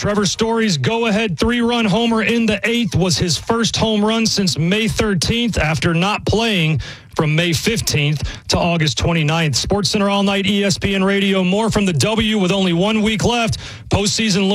Trevor Story's go-ahead 3-run homer in the 8th was his first home run since May 13th after not playing from May 15th to August 29th. SportsCenter all night, ESPN Radio. More from the W with only 1 week left. Postseason